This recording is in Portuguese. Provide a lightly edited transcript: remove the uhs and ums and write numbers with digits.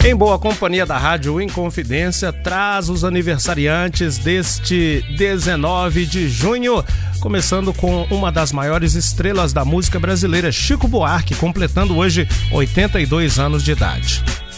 Em boa companhia da Rádio Inconfidência, traz os aniversariantes deste 19 de junho, começando com uma das maiores estrelas da música brasileira, Chico Buarque, completando hoje 82 anos de idade.